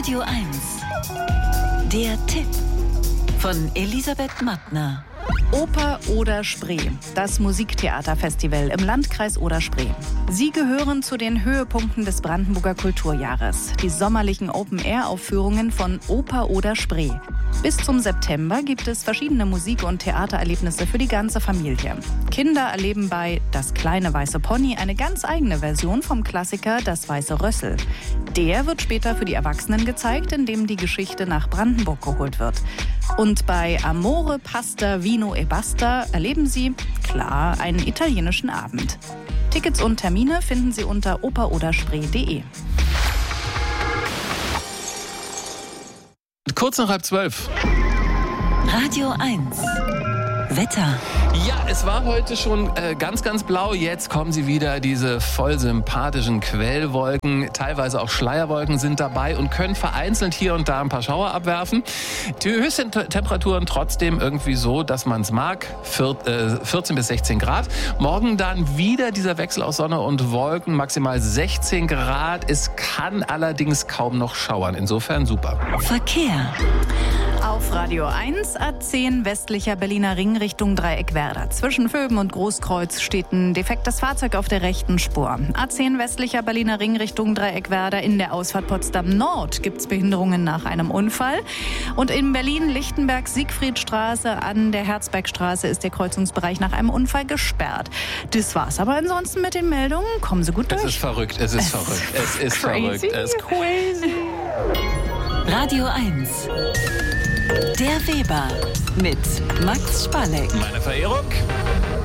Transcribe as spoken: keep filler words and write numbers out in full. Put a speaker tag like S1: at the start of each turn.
S1: Radio eins. Der Tipp von Elisabeth Mattner.
S2: Oper Oder-Spree, das Musiktheaterfestival im Landkreis Oder-Spree. Sie gehören zu den Höhepunkten des Brandenburger Kulturjahres, die sommerlichen Open-Air-Aufführungen von Oper Oder-Spree. Bis zum September gibt es verschiedene Musik- und Theatererlebnisse für die ganze Familie. Kinder erleben bei Das kleine weiße Pony eine ganz eigene Version vom Klassiker Das weiße Rössel. Der wird später für die Erwachsenen gezeigt, indem die Geschichte nach Brandenburg geholt wird. Und bei Amore, Pasta, Vino e Basta erleben Sie, klar, einen italienischen Abend. Tickets und Termine finden Sie unter operoderspree punkt de.
S3: Kurz nach halb zwölf.
S1: Radio eins. Wetter.
S3: Ja, es war heute schon äh, ganz, ganz blau. Jetzt kommen sie wieder, diese voll sympathischen Quellwolken. Teilweise auch Schleierwolken sind dabei und können vereinzelt hier und da ein paar Schauer abwerfen. Die höchsten Temperaturen trotzdem irgendwie so, dass man es mag. vierzehn bis sechzehn Grad. Morgen dann wieder dieser Wechsel aus Sonne und Wolken. Maximal sechzehn Grad. Es kann allerdings kaum noch schauern. Insofern super.
S1: Verkehr.
S2: Auf Radio eins, A zehn westlicher Berliner Ring Richtung Dreieckwerder. Zwischen Vöben und Großkreuz steht ein defektes Fahrzeug auf der rechten Spur. A zehn westlicher Berliner Ring Richtung Dreieckwerder. In der Ausfahrt Potsdam Nord gibt es Behinderungen nach einem Unfall. Und in Berlin-Lichtenberg-Siegfriedstraße an der Herzbergstraße ist der Kreuzungsbereich nach einem Unfall gesperrt. Das war's aber ansonsten mit den Meldungen. Kommen Sie gut durch.
S3: Es ist verrückt, es ist es verrückt, es ist
S2: crazy,
S3: verrückt. Es
S2: crazy.
S1: Radio eins. Der Weber mit Max Spalleck.
S3: Meine Verehrung.